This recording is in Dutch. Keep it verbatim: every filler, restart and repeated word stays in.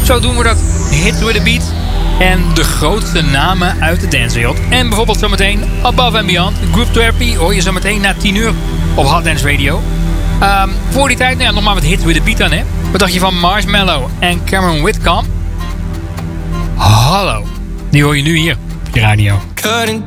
Zo doen we dat. Hits with a beat. En de grootste namen uit de dancewereld. En bijvoorbeeld zometeen Above and Beyond. Group Therapy hoor je zometeen na tien uur op Hot Dance Radio. Um, voor die tijd, nou ja, nog maar wat hits with a beat dan, hè. Wat dacht je van Marshmello en Cameron Whitcomb? Hallo. Die hoor je nu hier op je radio.